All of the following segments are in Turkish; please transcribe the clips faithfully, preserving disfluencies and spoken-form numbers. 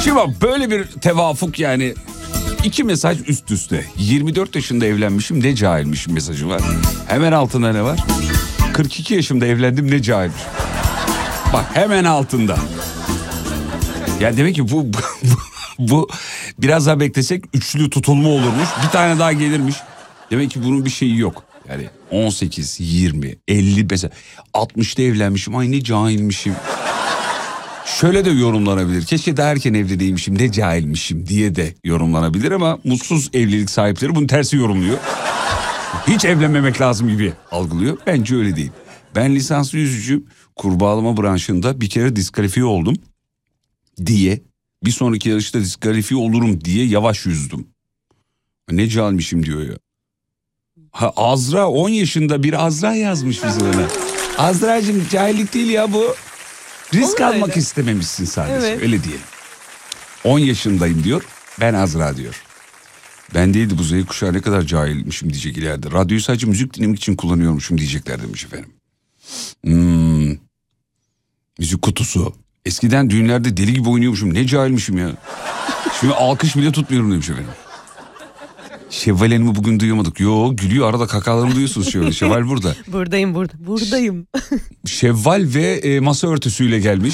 Şimdi bak böyle bir tevafuk yani. İki mesaj üst üste. yirmi dört yaşında evlenmişim ne cahilmişim mesajı var. Hemen altında ne var? kırk iki yaşımda evlendim ne cahilmişim. Bak hemen altında. Ya demek ki bu, bu, bu biraz daha beklesek üçlü tutulma olurmuş. Bir tane daha gelirmiş. Demek ki bunun bir şeyi yok. Yani on sekiz, yirmi, elli mesela altmışta evlenmişim. Ay ne cahilmişim. Şöyle de yorumlanabilir. Keşke daha erken evli değilmişim, ne cahilmişim diye de yorumlanabilir ama mutsuz evlilik sahipleri bunun tersi yorumluyor. Hiç evlenmemek lazım gibi algılıyor. Bence öyle değil. Ben lisanslı yüzücü kurbağalama branşında bir kere diskalifiye oldum diye bir sonraki yarışta diskalifiye olurum diye yavaş yüzdüm. Ne cahilmişim diyor ya. Ha, Azra on yaşında bir Azra yazmış bize ona. Azra'cığım cahillik değil ya bu. Risk Olur almak öyle. istememişsin sadece, Evet. öyle diyelim. on yaşındayım diyor, ben Azra diyor. Ben değildi bu Z kuşağı ne kadar cahilmişim diyecek ileride. Radyoyu sadece müzik dinlemek için kullanıyormuşum diyecekler demiş efendim. Hmm. Müzik kutusu. Eskiden düğünlerde deli gibi oynuyormuşum, ne cahilmişim ya. Şimdi alkış bile tutmuyorum demiş efendim. Şevval Hanım'ı bugün duyamadık. Yo gülüyor arada kakalarını duyuyorsunuz şöyle. Şevval burada. Buradayım burada. Buradayım. Şevval ve e, masa örtüsüyle gelmiş.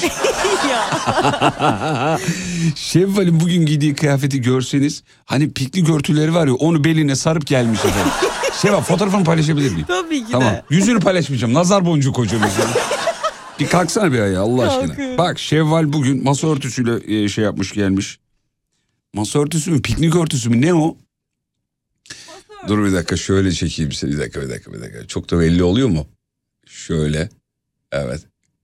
Şevval'in bugün giydiği kıyafeti görseniz hani piknik örtüleri var ya onu beline sarıp gelmiş efendim. Şevval fotoğrafını paylaşabilir miyim? Tabii ki Tamam. de. Yüzünü paylaşmayacağım. Nazar boncuğu koyacağım yüzüne. Bir kalksana bir ayağa Allah aşkına. Kalkıyorum. Bak Şevval bugün masa örtüsüyle e, şey yapmış gelmiş. Masa örtüsü mü piknik örtüsü mü ne o? Dur bir dakika şöyle çekeyim seni. Bir dakika bir dakika bir dakika. Çok da belli oluyor mu? Şöyle. Evet.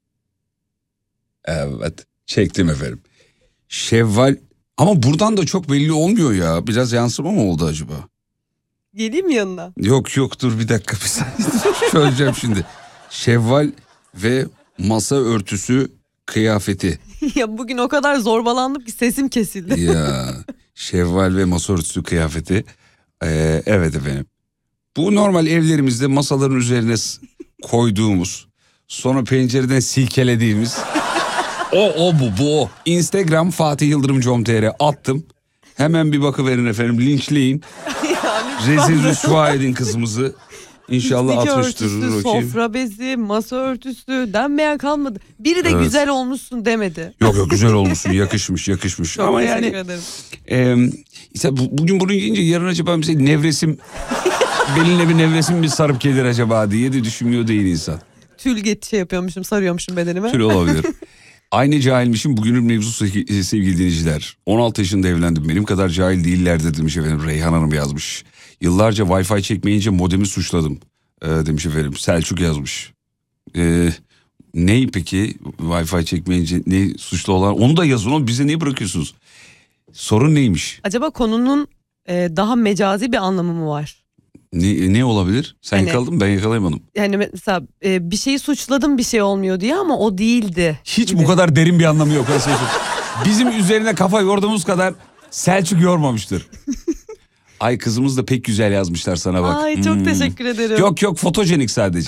Evet. Çektim efendim. Şevval. Ama buradan da çok belli olmuyor ya. Biraz yansıma mı oldu acaba? Geleyim mi yanına? Yok yok dur bir dakika bir saniye. Söyleyeceğim şimdi. Şevval ve masa örtüsü kıyafeti. Ya bugün o kadar zorbalandım ki sesim kesildi. Ya Şevval ve masa örtüsü kıyafeti. Ee, evet efendim. Bu normal evlerimizde masaların üzerine s- koyduğumuz, sonra pencereden silkelediğimiz. O o bu bu o. Instagram Fatih Yıldırım nokta com nokta tr attım. Hemen bir bakıverin efendim, linçleyin. Rezil rüsva edin kızımızı. İnşallah Piknik atmıştır. örtüsü, Bakayım. sofra bezi, masa örtüsü denmeyen kalmadı. Biri de Evet. güzel olmuşsun demedi. Yok yok güzel olmuşsun, yakışmış yakışmış. Çok Ama teşekkür yani ederim. e, işte bu- bugün bunu yiyince yarın acaba bize nevresim beline bir nevresim bir sarıp gelir acaba diye de düşünmüyor değil insan. Tül get şey yapıyormuşum, sarıyormuşum bedenime. Tül olabilir. Aynı cahilmişim bugünün mevzusu sevgili dinleyiciler. on altı yaşında evlendim, benim kadar cahil değillerdi demiş efendim. Reyhan Hanım yazmış. Yıllarca Wi-Fi çekmeyince modemi suçladım ee, demiş efendim. Selçuk yazmış. Ee, ney peki Wi-Fi çekmeyince ne suçlu olan, onu da yazın oğlum, bize niye bırakıyorsunuz? Sorun neymiş? Acaba konunun e, daha mecazi bir anlamı mı var? Ne, ne olabilir? Sen Hani- yakaladın, ben yakalayamadım. Yani mesela e, bir şeyi suçladım, bir şey olmuyor diye ama o değildi. Hiç gibi. bu kadar derin bir anlamı yok. Bizim üzerine kafa yorduğumuz kadar Selçuk yormamıştır. Ay kızımız da pek güzel yazmışlar sana bak. Ay çok Hmm. teşekkür ederim. Yok yok fotojenik sadece.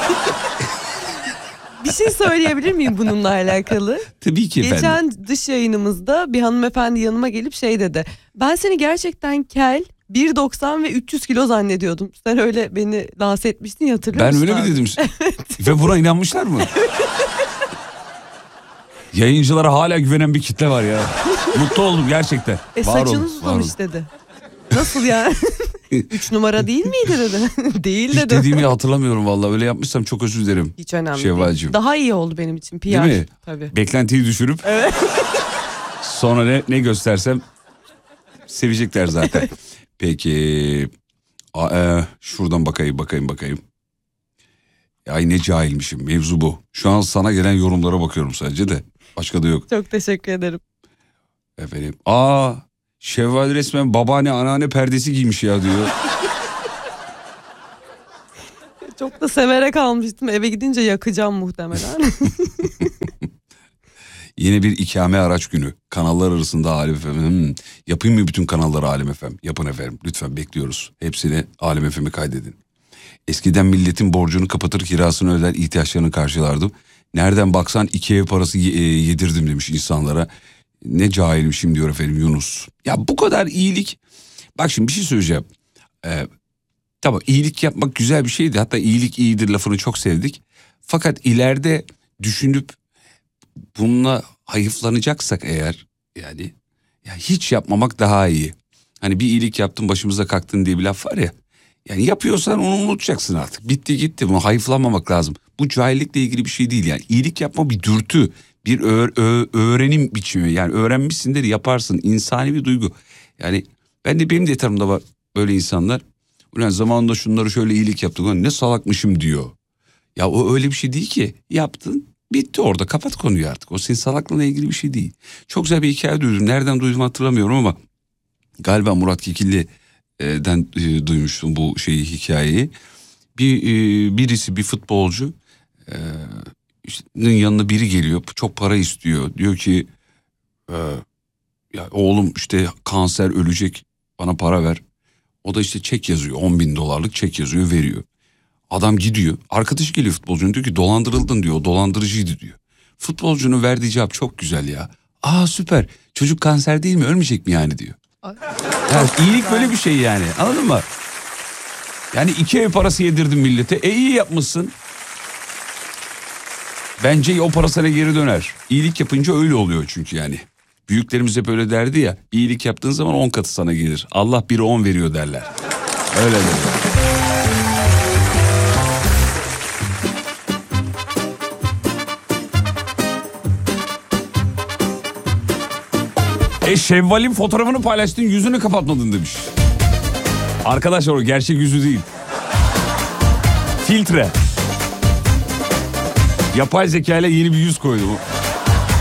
Bir şey söyleyebilir miyim bununla alakalı? Tabii ki efendim. Geçen dış yayınımızda bir hanımefendi yanıma gelip şey dedi. Ben seni gerçekten kel, bir doksan ve üç yüz kilo zannediyordum. Sen öyle beni lanse etmiştin ya, hatırlıyor Ben musun? öyle abi? mi dedim? Ve buna inanmışlar mı? Yayıncılara hala güvenen bir kitle var ya. Mutlu oldum gerçekten. E Var olun, saçınız var olun. uzamış dedi. Nasıl yani? Üç numara değil miydi dedi. Değil Hiç dedim. dediğimi hatırlamıyorum vallahi. Öyle yapmışsam çok özür dilerim. Hiç önemli Şevvalcığım. değil. Daha iyi oldu benim için. P R. Değil mi? Tabii. Beklentiyi düşürüp Evet. sonra ne, ne göstersem sevecekler zaten. Peki A, e, şuradan bakayım bakayım bakayım. Ay ne cahilmişim, mevzu bu. Şu an sana gelen yorumlara bakıyorum sadece de. Başka da yok. Çok teşekkür ederim. Efendim. Aa, Şevval resmen babaanne anneanne perdesi giymiş ya diyor. Çok da severek almıştım. Eve gidince yakacağım muhtemelen. Yine bir ikame araç günü. Kanallar arasında Alem F M. Hmm. Yapayım mı bütün kanalları Alem F M? Yapın efendim. Lütfen bekliyoruz. Hepsini Alem F M'i kaydedin. Eskiden milletin borcunu kapatır, kirasını öder, ihtiyaçlarını karşılardım. Nereden baksan iki ev parası yedirdim demiş insanlara. Ne cahilmişim diyor efendim Yunus. Ya bu kadar iyilik. Bak şimdi bir şey söyleyeceğim. Ee, tamam iyilik yapmak güzel bir şeydi. Hatta iyilik iyidir lafını çok sevdik. Fakat ileride düşünüp bununla hayıflanacaksak eğer yani ya hiç yapmamak daha iyi. Hani bir iyilik yaptın başımıza kalktın diye bir laf var ya. Yani yapıyorsan onu unutacaksın artık. Bitti gitti, bunu hayıflanmamak lazım. Bu cahillikle ilgili bir şey değil yani. İyilik yapma bir dürtü, bir öğ- öğ- öğrenim biçimi. Yani öğrenmişsindir yaparsın, insani bir duygu. Yani ben de benim de etrafımda var böyle insanlar. Ulan zamanında şunları şöyle iyilik yaptık. Ulan ne salakmışım diyor. Ya o öyle bir şey değil ki. Yaptın, bitti orada, kapat konuyu artık. O senin salaklığına ilgili bir şey değil. Çok güzel bir hikaye duydum. Nereden duydum hatırlamıyorum ama galiba Murat Kekilli'den e, duymuştum bu şeyi, hikayeyi. Bir e, birisi, bir futbolcu e, işte, yanına biri geliyor, çok para istiyor. Diyor ki e, ya oğlum işte kanser, ölecek, bana para ver. O da işte çek yazıyor, on bin dolarlık çek yazıyor, veriyor. Adam gidiyor, arkadaşı geliyor futbolcunun, diyor ki dolandırıldın diyor, o dolandırıcıydı diyor. Futbolcunun verdiği cevap çok güzel ya. Aa süper, çocuk kanser değil mi, ölmeyecek mi yani diyor. Yani iyilik böyle bir şey yani, anladın mı? Yani iki ev parası yedirdin millete, e iyi yapmışsın. Bence o para sana geri döner. İyilik yapınca öyle oluyor çünkü yani. Büyüklerimiz hep öyle derdi ya, iyilik yaptığın zaman on katı sana gelir. Allah biri on veriyor derler. Öyle derler. E Şevval'in fotoğrafını paylaştın, yüzünü kapatmadın demiş. Arkadaşlar o gerçek yüzü değil. Filtre. Yapay zeka ile yeni bir yüz koydum.